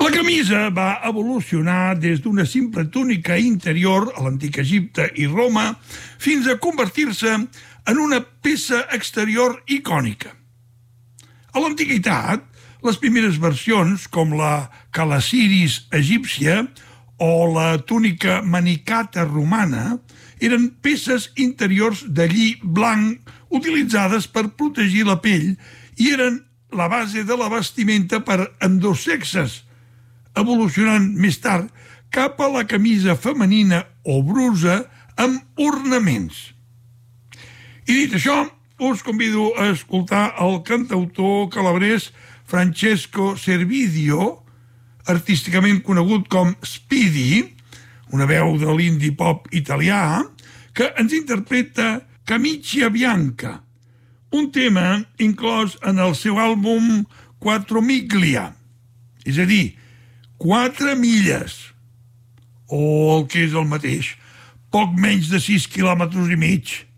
La camisa va evolucionar des d'una simple túnica interior a l'antic Egipte i Roma fins a convertir-se en una peça exterior icònica. A l'antiguitat, les primeres versions, com la calaciris egípcia o la túnica manicata romana, eren peces interiors de lli blanc utilitzades per protegir la pell i eren la base de la vestimenta per ambdós sexes, evolucionant més tard cap a la camisa femenina o brusa amb ornaments. I dit això, us convido a escoltar el cantautor calabrès Francesco Servideo, artísticament conegut com Speedy, una veu de l'indie pop italià, que ens interpreta Camicia Bianca, un tema inclòs en el seu àlbum Quattro Miglia, és a dir, 4 milles, o el que és el mateix, poc menys de 6 quilòmetres i mig.